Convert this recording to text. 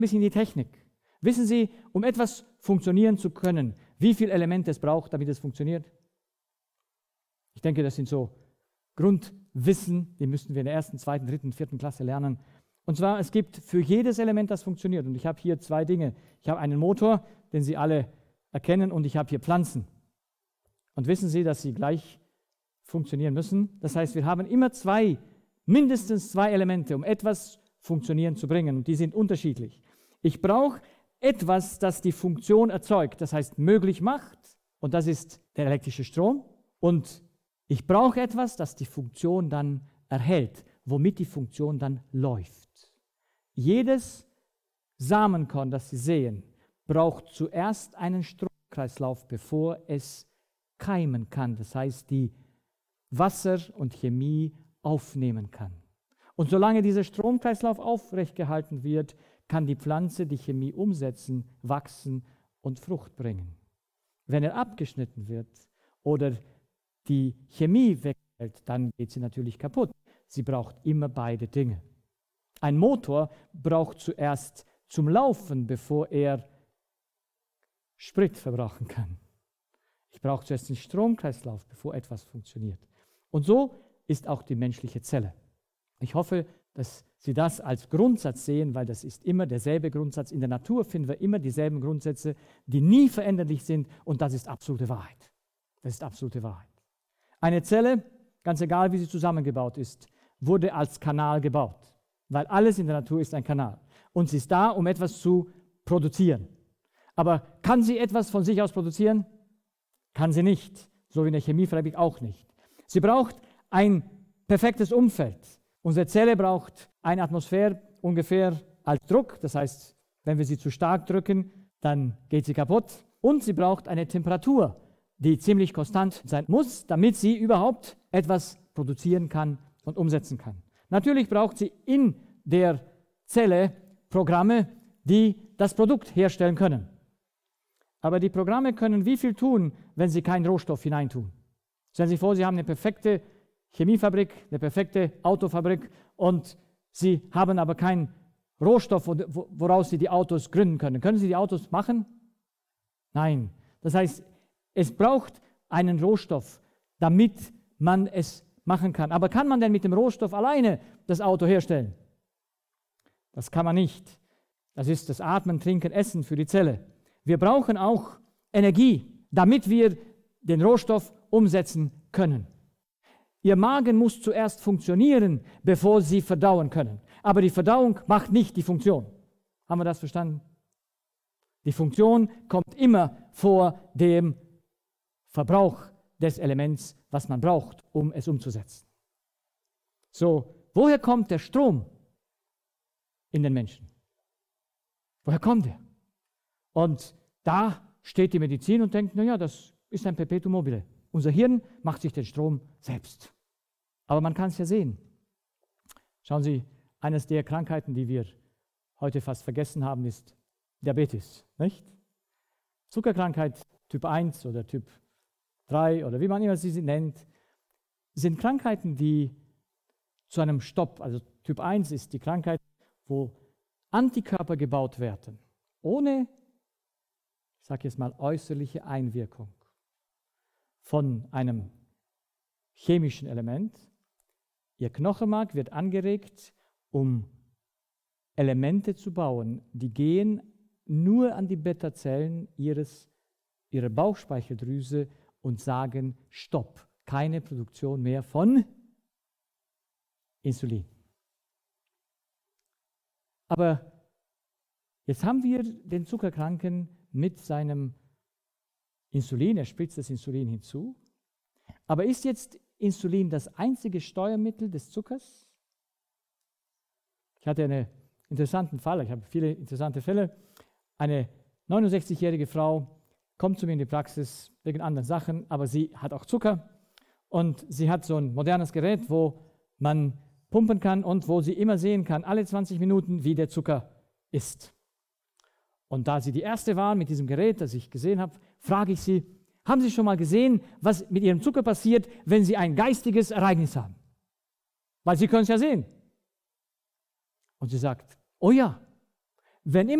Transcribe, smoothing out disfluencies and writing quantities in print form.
bisschen in die Technik. Wissen Sie, um etwas funktionieren zu können, wie viele Elemente es braucht, damit es funktioniert? Ich denke, das sind so Grundwissen, die müssten wir in der 1., 2., 3., 4. Klasse lernen. Und zwar, es gibt für jedes Element, das funktioniert. Und ich habe hier 2 Dinge. Ich habe einen Motor, den Sie alle erkennen, und ich habe hier Pflanzen. Und wissen Sie, dass sie gleich funktionieren müssen? Das heißt, wir haben immer mindestens 2 Elemente, um etwas funktionieren zu bringen. Und die sind unterschiedlich. Ich brauche etwas, das die Funktion erzeugt, das heißt möglich macht. Und das ist der elektrische Strom. Und ich brauche etwas, das die Funktion dann erhält, womit die Funktion dann läuft. Jedes Samenkorn, das Sie sehen, braucht zuerst einen Stromkreislauf, bevor es keimen kann. Das heißt, die Wasser und Chemie aufnehmen kann. Und solange dieser Stromkreislauf aufrechtgehalten wird, kann die Pflanze die Chemie umsetzen, wachsen und Frucht bringen. Wenn er abgeschnitten wird oder die Chemie wegfällt, dann geht sie natürlich kaputt. Sie braucht immer beide Dinge. Ein Motor braucht zuerst zum Laufen, bevor er Sprit verbrauchen kann. Ich brauche zuerst den Stromkreislauf, bevor etwas funktioniert. Und so ist auch die menschliche Zelle. Ich hoffe, dass Sie das als Grundsatz sehen, weil das ist immer derselbe Grundsatz. In der Natur finden wir immer dieselben Grundsätze, die nie veränderlich sind, und das ist absolute Wahrheit. Das ist absolute Wahrheit. Eine Zelle, ganz egal wie sie zusammengebaut ist, wurde als Kanal gebaut, weil alles in der Natur ist ein Kanal. Und sie ist da, um etwas zu produzieren. Aber kann sie etwas von sich aus produzieren? Kann sie nicht, so wie in der Chemiefabrik auch nicht. Sie braucht ein perfektes Umfeld. Unsere Zelle braucht eine Atmosphäre ungefähr als Druck, das heißt, wenn wir sie zu stark drücken, dann geht sie kaputt. Und sie braucht eine Temperatur, die ziemlich konstant sein muss, damit sie überhaupt etwas produzieren kann und umsetzen kann. Natürlich braucht sie in der Zelle Programme, die das Produkt herstellen können. Aber die Programme können wie viel tun, wenn sie keinen Rohstoff hineintun? Stellen Sie sich vor, Sie haben eine perfekte Chemiefabrik, eine perfekte Autofabrik, und Sie haben aber keinen Rohstoff, woraus Sie die Autos gründen können. Können Sie die Autos machen? Nein. Das heißt, es braucht einen Rohstoff, damit man es machen kann. Aber kann man denn mit dem Rohstoff alleine das Auto herstellen? Das kann man nicht. Das ist das Atmen, Trinken, Essen für die Zelle. Wir brauchen auch Energie, damit wir den Rohstoff umsetzen können. Ihr Magen muss zuerst funktionieren, bevor Sie verdauen können. Aber die Verdauung macht nicht die Funktion. Haben wir das verstanden? Die Funktion kommt immer vor dem Verbrauch des Elements, was man braucht, um es umzusetzen. So, woher kommt der Strom in den Menschen? Woher kommt er? Und da steht die Medizin und denkt, naja, das ist ein Perpetuum mobile. Unser Hirn macht sich den Strom selbst. Aber man kann es ja sehen. Schauen Sie, eines der Krankheiten, die wir heute fast vergessen haben, ist Diabetes, nicht? Zuckerkrankheit Typ 1 oder Typ 3 oder wie man immer sie nennt, sind Krankheiten, die zu einem Stopp, also Typ 1 ist die Krankheit, wo Antikörper gebaut werden, ohne, ich sage jetzt mal, äußerliche Einwirkung von einem chemischen Element. Ihr Knochenmark wird angeregt, um Elemente zu bauen, die gehen nur an die Beta-Zellen ihrer Bauchspeicheldrüse und sagen, Stopp, keine Produktion mehr von Insulin. Aber jetzt haben wir den Zuckerkranken mit seinem Insulin, er spritzt das Insulin hinzu. Aber ist jetzt Insulin das einzige Steuermittel des Zuckers? Ich hatte einen interessanten Fall, ich habe viele interessante Fälle. Eine 69-jährige Frau kommt zu mir in die Praxis wegen anderen Sachen, aber sie hat auch Zucker und sie hat so ein modernes Gerät, wo man pumpen kann und wo sie immer sehen kann, alle 20 Minuten, wie der Zucker ist. Und da sie die erste war mit diesem Gerät, das ich gesehen habe, frage ich sie, haben Sie schon mal gesehen, was mit Ihrem Zucker passiert, wenn Sie ein geistiges Ereignis haben? Weil Sie können es ja sehen. Und sie sagt, oh ja, wenn